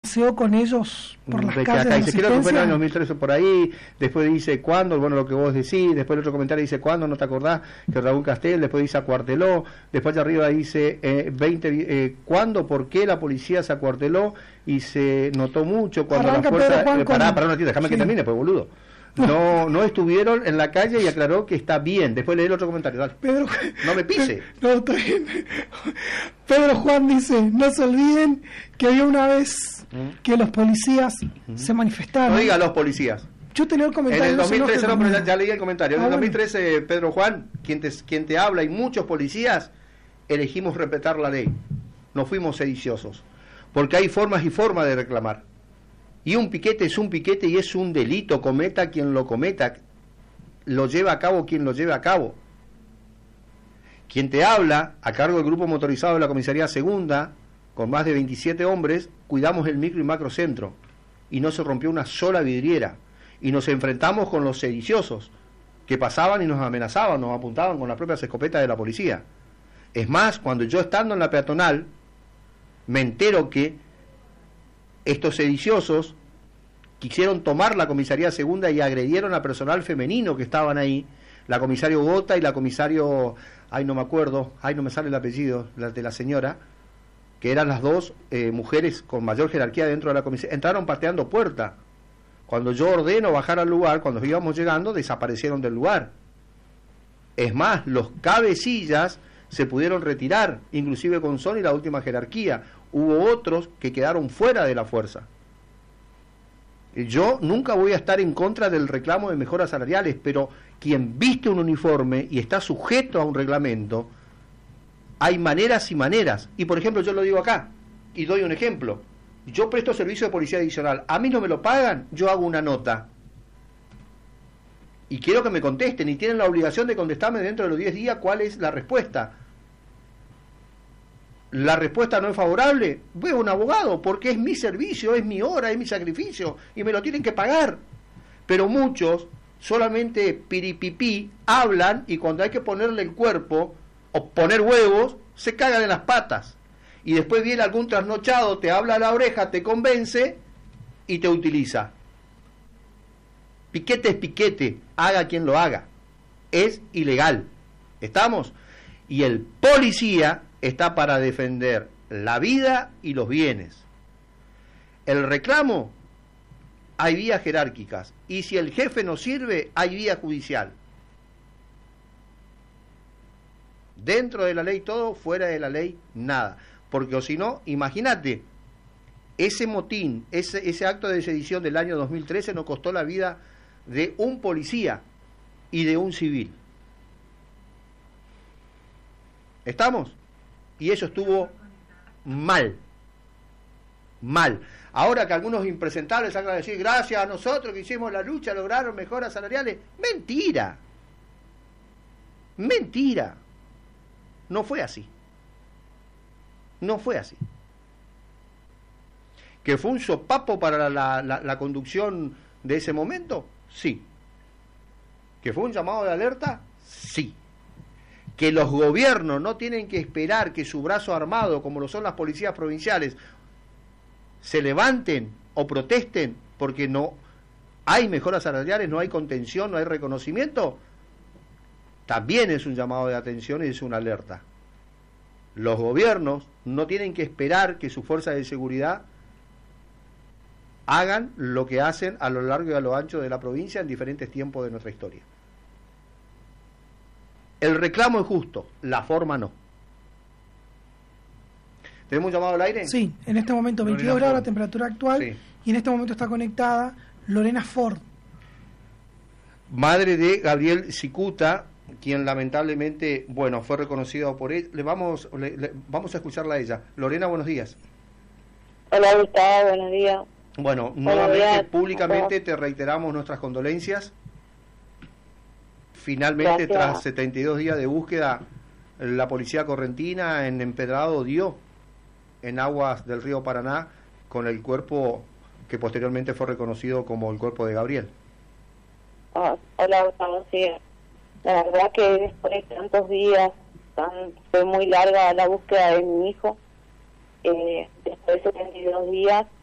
balbuceó con ellos por las calles acá de dice, creo que fue en Resistencia. el 2013 por ahí, después dice, ¿cuándo? Bueno, lo que vos decís, después el otro comentario dice, ¿cuándo? ¿No te acordás? Que Raúl Castel, después dice, acuarteló, después allá arriba dice, ¿cuándo? ¿Por qué la policía se acuarteló? Y se notó mucho cuando Arranca la fuerza... Pedro Juan pará, con... no, tío, déjame Sí. que termine, pues boludo. No estuvieron en la calle y aclaró que está bien. Después leí el otro comentario, dale. Pedro, No me pise. No, está bien. Pedro Juan dice, no se olviden que había una vez que los policías se manifestaron. No diga los policías. Yo tenía el En comentario. el 2013, no, pero pero ya leí el comentario. En el 2013, Pedro Juan, quien te habla, y muchos policías, elegimos respetar la ley. No fuimos sediciosos. Porque hay formas y formas de reclamar. Y un piquete es un piquete y es un delito, cometa quien lo cometa, lo lleva a cabo quien lo lleve a cabo. Quien te habla, a cargo del grupo motorizado de la Comisaría Segunda, con más de 27 hombres, cuidamos el micro y macrocentro, y no se rompió una sola vidriera, y nos enfrentamos con los sediciosos, que pasaban y nos amenazaban, nos apuntaban con las propias escopetas de la policía. Es más, cuando yo estando en la peatonal, me entero que estos sediciosos quisieron tomar la Comisaría Segunda y agredieron a personal femenino que estaban ahí, la comisario Gota y la comisario, no me acuerdo, no me sale el apellido, la de la señora, que eran las dos mujeres con mayor jerarquía dentro de la comisaría, entraron pateando puerta. Cuando yo ordeno bajar al lugar, cuando íbamos llegando, desaparecieron del lugar. Es más, los cabecillas se pudieron retirar, inclusive con Son y la última jerarquía. Hubo otros que quedaron fuera de la fuerza. Yo nunca voy a estar en contra del reclamo de mejoras salariales, pero quien viste un uniforme y está sujeto a un reglamento, hay maneras y maneras. Y por ejemplo, yo lo digo acá, y doy un ejemplo. Yo presto servicio de policía adicional, a mí no me lo pagan, yo hago una nota. Y quiero que me contesten, y tienen la obligación de contestarme dentro de los 10 días cuál es la respuesta. La respuesta no es favorable, voy a un abogado, porque es mi servicio, es mi hora, es mi sacrificio, y me lo tienen que pagar. Pero muchos solamente piripipí hablan, y cuando hay que ponerle el cuerpo o poner huevos, se cagan en las patas. Y después viene algún trasnochado, te habla a la oreja, te convence y te utiliza. Piquete es piquete, haga quien lo haga. Es ilegal. ¿Estamos? Y el policía está para defender la vida y los bienes. El reclamo, hay vías jerárquicas. Y si el jefe no sirve, hay vía judicial. Dentro de la ley todo, fuera de la ley nada. Porque o si no, imagínate, ese motín, ese acto de sedición del año 2013 nos costó la vida de un policía y de un civil. ¿Estamos? Y eso estuvo mal. Ahora que algunos impresentables salgan a decir, gracias a nosotros que hicimos la lucha, lograron mejoras salariales. Mentira. No fue así. ¿Que fue un sopapo para la conducción de ese momento? Sí. ¿Que fue un llamado de alerta? Sí. ¿Que los gobiernos no tienen que esperar que su brazo armado, como lo son las policías provinciales, se levanten o protesten porque no hay mejoras salariales, no hay contención, no hay reconocimiento? También es un llamado de atención y es una alerta. Los gobiernos no tienen que esperar que sus fuerzas de seguridad hagan lo que hacen a lo largo y a lo ancho de la provincia en diferentes tiempos de nuestra historia. El reclamo es justo, la forma no. ¿Tenemos un llamado al aire? Sí, en este momento 22 grados la temperatura actual, sí. Y en este momento está conectada Lorena Ford. Madre de Gabriel Cicuta, quien lamentablemente, fue reconocido por él. Vamos a escucharla a ella. Lorena, buenos días. Hola, Gustavo, buenos días. Nuevamente, públicamente te reiteramos nuestras condolencias. Finalmente, tras 72 días de búsqueda, la policía correntina en Empedrado dio en aguas del río Paraná con el cuerpo que posteriormente fue reconocido como el cuerpo de Gabriel. Hola, Gustavo, sí. La verdad que después de tantos días, fue muy larga la búsqueda de mi hijo. Después de 72 días,